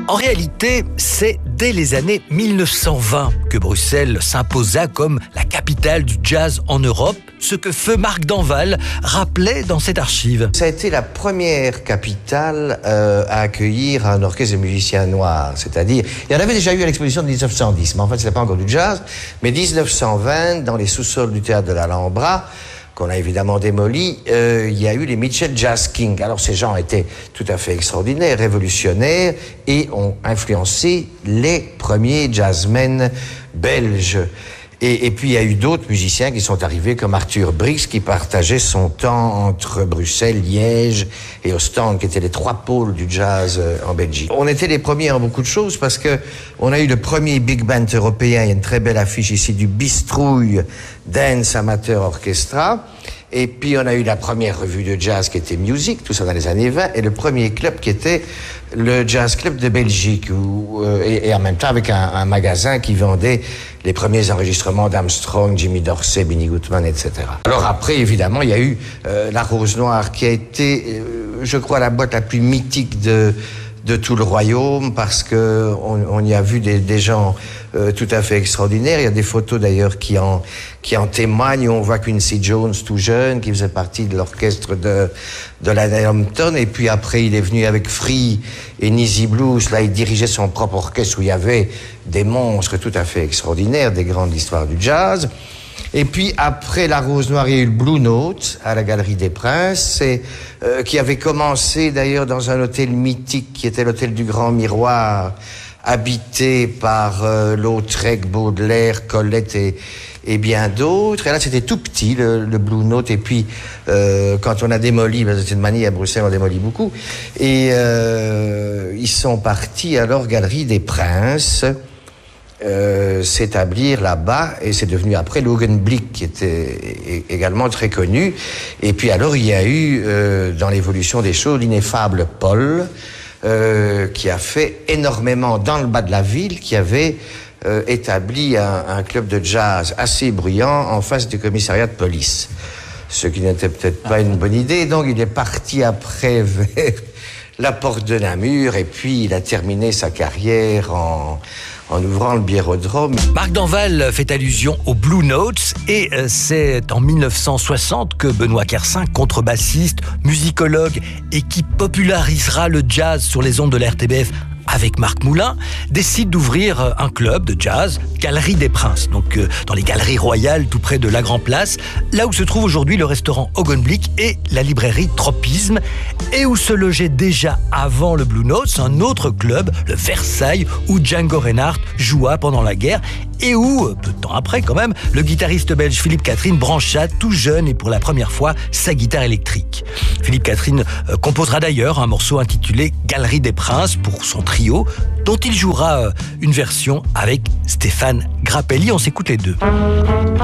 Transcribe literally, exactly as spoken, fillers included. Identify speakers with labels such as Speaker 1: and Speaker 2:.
Speaker 1: En réalité, c'est dès les années mille neuf cent vingt que Bruxelles s'imposa comme la capitale du jazz en Europe, ce que feu Marc Danval rappelait dans cette archive.
Speaker 2: Ça a été la première capitale euh, à accueillir un orchestre de musiciens noirs, c'est-à-dire, il y en avait déjà eu à l'exposition de dix-neuf cent dix, mais en fait, c'était pas encore du jazz, mais dix-neuf cent vingt, dans les sous-sols du théâtre de l'Alhambra, qu'on a évidemment démoli, euh, il y a eu les Mitchell Jazz Kings. Alors ces gens étaient tout à fait extraordinaires, révolutionnaires, et ont influencé les premiers jazzmen belges. Et, et puis il y a eu d'autres musiciens qui sont arrivés, comme Arthur Brix, qui partageait son temps entre Bruxelles, Liège et Ostende, qui étaient les trois pôles du jazz en Belgique. On était les premiers en beaucoup de choses, parce que on a eu le premier big band européen. Il y a une très belle affiche ici du Bistrouille Dance Amateur Orchestra. Et puis on a eu la première revue de jazz qui était Music, tout ça dans les années vingt, et le premier club qui était le Jazz Club de Belgique, où, euh, et, et en même temps avec un, un magasin qui vendait les premiers enregistrements d'Armstrong, Jimmy Dorsey, Benny Goodman, et cetera. Alors après, évidemment, il y a eu euh, la Rose Noire, qui a été, euh, je crois, la boîte la plus mythique de de tout le royaume, parce que on, on y a vu des, des gens euh, tout à fait extraordinaires. Il y a des photos d'ailleurs qui en qui en témoignent. On voit Quincy Jones, tout jeune, qui faisait partie de l'orchestre de de la Hampton, et puis après il est venu avec Free et Nizzy Blues. Là, il dirigeait son propre orchestre où il y avait des monstres tout à fait extraordinaires, des grandes histoires du jazz. Et puis après la Rose Noire, il y a eu le Blue Note à la Galerie des Princes, et, euh, qui avait commencé d'ailleurs dans un hôtel mythique qui était l'hôtel du Grand Miroir, habité par euh, Lautrec, Baudelaire, Colette et, et bien d'autres. Et là, c'était tout petit, le, le Blue Note. Et puis, euh, quand on a démoli, parce que c'est une manie à Bruxelles, on démolit beaucoup, et euh, ils sont partis à leur Galerie des Princes, Euh, s'établir là-bas, et c'est devenu après l'Augenblick, qui était également très connu. Et puis alors il y a eu euh, dans l'évolution des choses l'ineffable Paul, euh, qui a fait énormément dans le bas de la ville, qui avait euh, établi un, un club de jazz assez bruyant en face du commissariat de police, ce qui n'était peut-être pas une bonne idée. Donc il est parti après vers la porte de Namur, et puis il a terminé sa carrière en en ouvrant le biérodrome.
Speaker 1: Marc Danval fait allusion aux Blue Notes, et c'est en mille neuf cent soixante que Benoît Kersin, contrebassiste, musicologue et qui popularisera le jazz sur les ondes de la R T B F avec Marc Moulin, décide d'ouvrir un club de jazz, Galerie des Princes, donc euh, dans les Galeries Royales, tout près de la Grand Place, là où se trouve aujourd'hui le restaurant Augenblick et la librairie Tropisme, et où se logeait déjà avant le Blue Notes un autre club, le Versailles, où Django Reinhardt joua pendant la guerre, et où, peu de temps après quand même, le guitariste belge Philippe Catherine brancha tout jeune et pour la première fois sa guitare électrique. Philippe Catherine euh, composera d'ailleurs un morceau intitulé Galerie des Princes pour son trio, dont il jouera euh, une version avec Stéphane Grappelli. On s'écoute les deux.